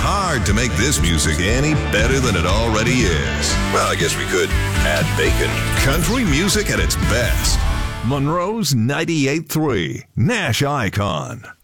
hard to make this music any better than it already is. Well, I guess we could add bacon. Country music at its best. Monroe's 98.3 Nash Icon.